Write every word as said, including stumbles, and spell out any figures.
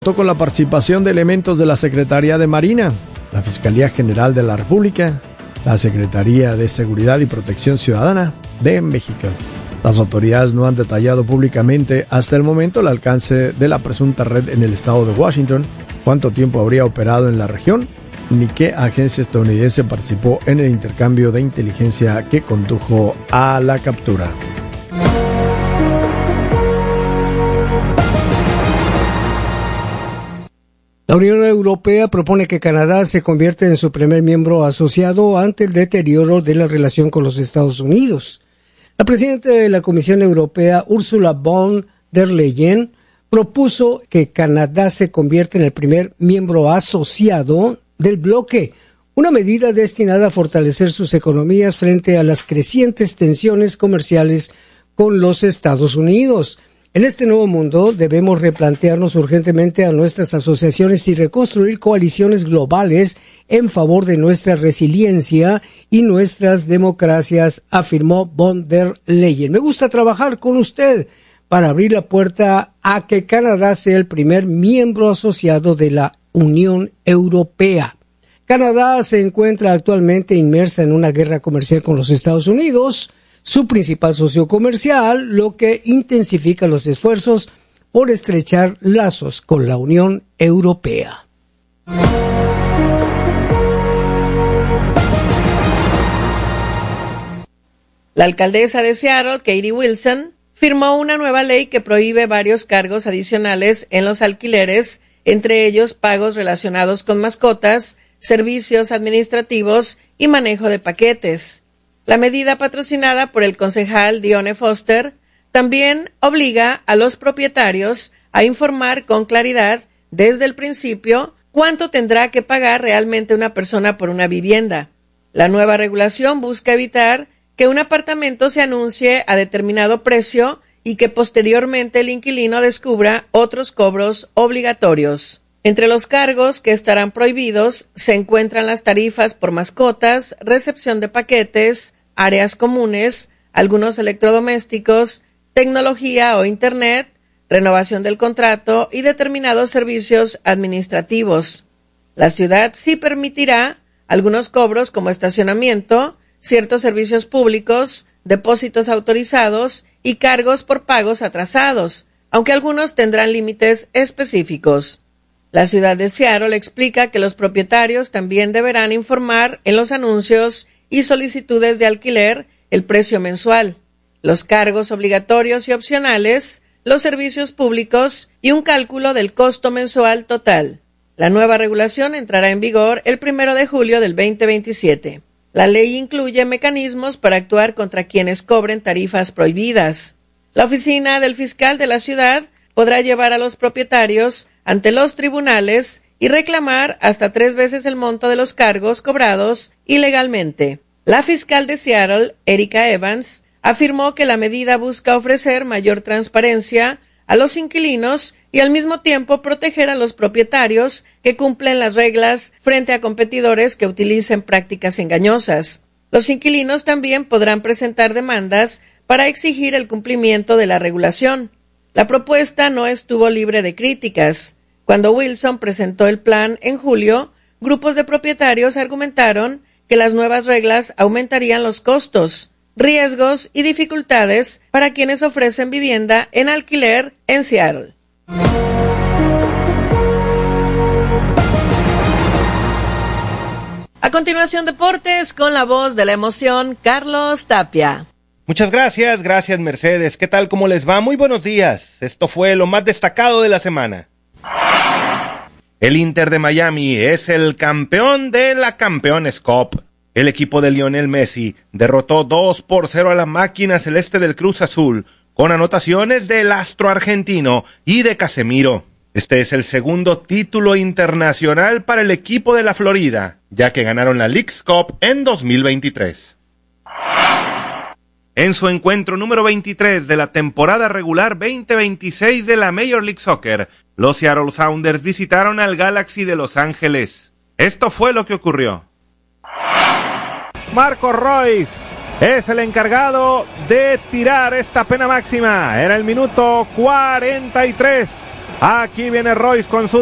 Con la participación de elementos de la Secretaría de Marina, la Fiscalía General de la República, la Secretaría de Seguridad y Protección Ciudadana de México. Las autoridades no han detallado públicamente hasta el momento el alcance de la presunta red en el estado de Washington, cuánto tiempo habría operado en la región, ni qué agencia estadounidense participó en el intercambio de inteligencia que condujo a la captura. La Unión Europea propone que Canadá se convierta en su primer miembro asociado ante el deterioro de la relación con los Estados Unidos. La presidenta de la Comisión Europea, Ursula von der Leyen, propuso que Canadá se convierta en el primer miembro asociado del bloque, una medida destinada a fortalecer sus economías frente a las crecientes tensiones comerciales con los Estados Unidos. En este nuevo mundo debemos replantearnos urgentemente a nuestras asociaciones y reconstruir coaliciones globales en favor de nuestra resiliencia y nuestras democracias, afirmó von der Leyen. Me gusta trabajar con usted para abrir la puerta a que Canadá sea el primer miembro asociado de la Unión Europea. Canadá se encuentra actualmente inmersa en una guerra comercial con los Estados Unidos, su principal socio comercial, lo que intensifica los esfuerzos por estrechar lazos con la Unión Europea. La alcaldesa de Seattle, Katie Wilson, firmó una nueva ley que prohíbe varios cargos adicionales en los alquileres, entre ellos pagos relacionados con mascotas, servicios administrativos y manejo de paquetes. La medida, patrocinada por el concejal Dione Foster, también obliga a los propietarios a informar con claridad desde el principio cuánto tendrá que pagar realmente una persona por una vivienda. La nueva regulación busca evitar que un apartamento se anuncie a determinado precio y que posteriormente el inquilino descubra otros cobros obligatorios. Entre los cargos que estarán prohibidos se encuentran las tarifas por mascotas, recepción de paquetes, áreas comunes, algunos electrodomésticos, tecnología o internet, renovación del contrato y determinados servicios administrativos. La ciudad sí permitirá algunos cobros como estacionamiento, ciertos servicios públicos, depósitos autorizados y cargos por pagos atrasados, aunque algunos tendrán límites específicos. La ciudad de Seattle explica que los propietarios también deberán informar en los anuncios y solicitudes de alquiler el precio mensual, los cargos obligatorios y opcionales, los servicios públicos y un cálculo del costo mensual total. La nueva regulación entrará en vigor el primero de julio del veinte veintisiete. La ley incluye mecanismos para actuar contra quienes cobren tarifas prohibidas. La oficina del fiscal de la ciudad podrá llevar a los propietarios ante los tribunales y reclamar hasta tres veces el monto de los cargos cobrados ilegalmente. La fiscal de Seattle, Erica Evans, afirmó que la medida busca ofrecer mayor transparencia a los inquilinos y al mismo tiempo proteger a los propietarios que cumplen las reglas frente a competidores que utilicen prácticas engañosas. Los inquilinos también podrán presentar demandas para exigir el cumplimiento de la regulación. La propuesta no estuvo libre de críticas. Cuando Wilson presentó el plan en julio, grupos de propietarios argumentaron que las nuevas reglas aumentarían los costos, riesgos y dificultades para quienes ofrecen vivienda en alquiler en Seattle. A continuación, deportes con la voz de la emoción, Carlos Tapia. Muchas gracias, gracias Mercedes. ¿Qué tal? ¿Cómo les va? Muy buenos días. Esto fue lo más destacado de la semana. El Inter de Miami es el campeón de la Campeones Cup. El equipo de Lionel Messi derrotó dos por cero a la máquina celeste del Cruz Azul, con anotaciones del astro argentino y de Casemiro. Este es el segundo título internacional para el equipo de la Florida, ya que ganaron la Leagues Cup en dos mil veintitrés. En su encuentro número veintitrés de la temporada regular veinte veintiséis de la Major League Soccer, los Seattle Sounders visitaron al Galaxy de Los Ángeles. Esto fue lo que ocurrió. Marco Royce es el encargado de tirar esta pena máxima. Era el minuto cuarenta y tres. Aquí viene Royce con su